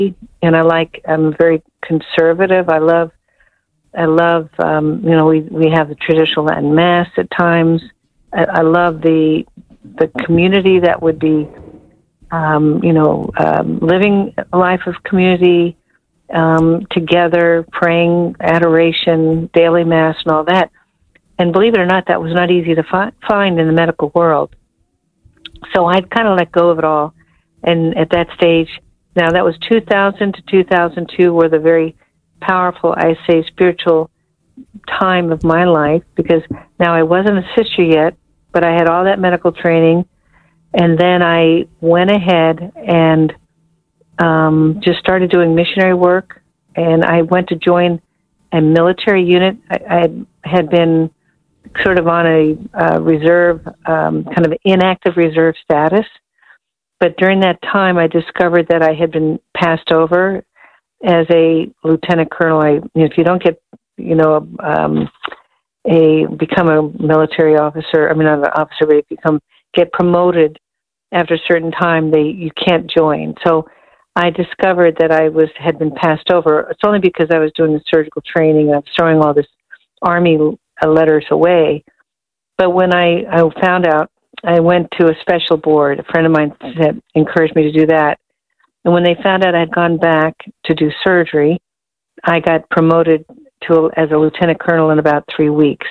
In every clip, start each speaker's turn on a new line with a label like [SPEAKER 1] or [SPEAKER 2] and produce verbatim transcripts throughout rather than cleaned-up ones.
[SPEAKER 1] and I like, I'm very conservative. I love, I love, um, you know, we, we have the traditional Latin Mass at times. I, I love the, the community that would be, um, you know, um, living a life of community, um, together, praying, adoration, daily Mass, and all that. And believe it or not, that was not easy to fi- find in the medical world. So I'd kind of let go of it all. And at that stage, now that was two thousand to two thousand two, were the very powerful, I say, spiritual time of my life, because now I wasn't a sister yet, but I had all that medical training. And then I went ahead and um, just started doing missionary work. And I went to join a military unit. I, I had been sort of on a uh, reserve, um, kind of inactive reserve status. But during that time, I discovered that I had been passed over as a lieutenant colonel. I, you know, if you don't get, you know, um, a become a military officer, I mean, not an officer, but if you become get promoted after a certain time, they you can't join. So I discovered that I was had been passed over. It's only because I was doing the surgical training and I was throwing all this Army letters away. But when I, I found out, I went to a special board. A friend of mine had encouraged me to do that. And when they found out I'd gone back to do surgery, I got promoted to as a lieutenant colonel in about three weeks.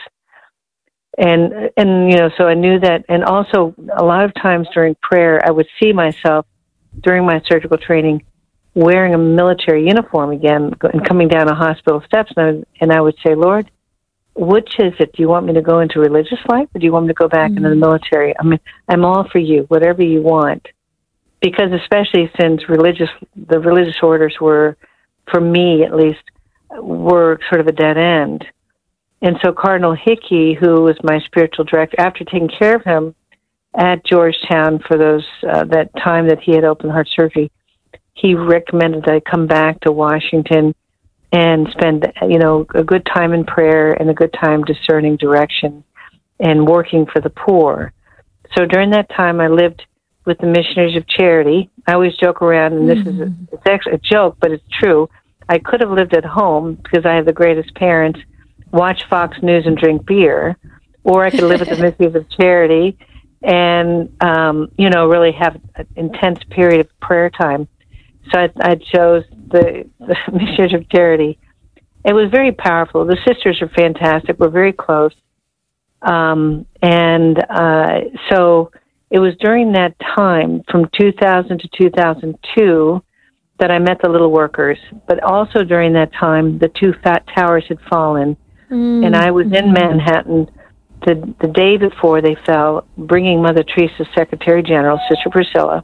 [SPEAKER 1] And, and you know, so I knew that. And also, a lot of times during prayer, I would see myself during my surgical training wearing a military uniform again and coming down a hospital steps. And I, would, and I would say, Lord, which is it? Do you want me to go into religious life, or do you want me to go back mm-hmm. into the military? I mean, I'm all for you, whatever you want. Because especially since religious, the religious orders were, for me at least, were sort of a dead end. And so Cardinal Hickey, who was my spiritual director, after taking care of him at Georgetown for those uh, that time that he had open heart surgery, he recommended that I come back to Washington and spend, you know, a good time in prayer and a good time discerning direction and working for the poor. So during that time, I lived with the Missionaries of Charity. I always joke around, and this mm-hmm. is a, it's actually a joke, but it's true. I could have lived at home because I have the greatest parents, watch Fox News and drink beer, or I could live at the Missionaries of Charity and, um, you know, really have an intense period of prayer time. So I, I chose the, the Missionaries of Charity. It was very powerful. The sisters are fantastic. We're very close. Um, and uh, so it was during that time, from two thousand to two thousand two, that I met the Little Workers. But also during that time, the two fat towers had fallen. Mm. And I was in Manhattan the, the day before they fell, bringing Mother Teresa's Secretary General, Sister Priscilla,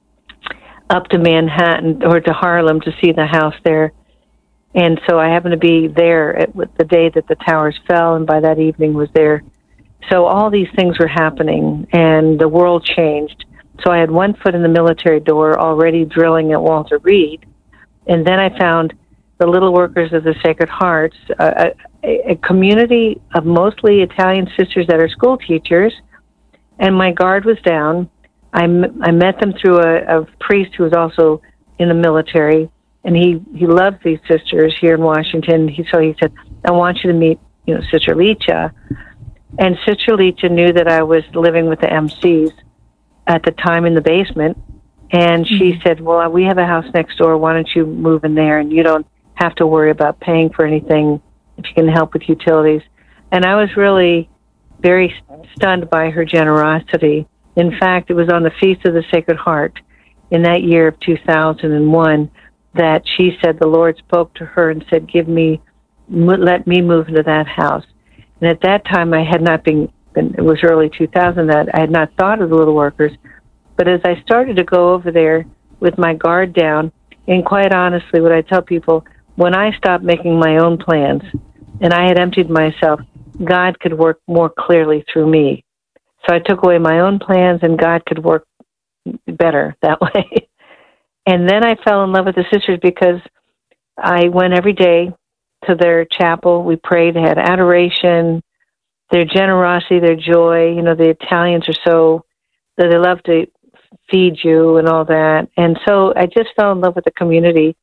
[SPEAKER 1] up to Manhattan or to Harlem to see the house there. And so I happened to be there at the day that the towers fell, and by that evening was there. So all these things were happening, and the world changed. So I had one foot in the military door, already drilling at Walter Reed, and then I found the Little Workers of the Sacred Hearts, a, a, a community of mostly Italian sisters that are school teachers, and my guard was down. I, m- I met them through a, a priest who was also in the military, and he, he loved these sisters here in Washington. He, so he said, I want you to meet, you know, Sister Licia. And Sister Licia knew that I was living with the M Cs at the time in the basement, and she mm-hmm. said, well, we have a house next door. Why don't you move in there, and you don't have to worry about paying for anything if you can help with utilities. And I was really very stunned by her generosity. In fact, it was on the Feast of the Sacred Heart in that year of two thousand one that she said the Lord spoke to her and said, give me, let me move into that house. And at that time, I had not been, it was early two thousand, that I had not thought of the Little Workers. But as I started to go over there with my guard down, and quite honestly, what I tell people, when I stopped making my own plans and I had emptied myself, God could work more clearly through me. So I took away my own plans, and God could work better that way. And then I fell in love with the sisters because I went every day to their chapel. We prayed, had adoration, their generosity, their joy. You know, the Italians are so, that they love to feed you and all that. And so I just fell in love with the community.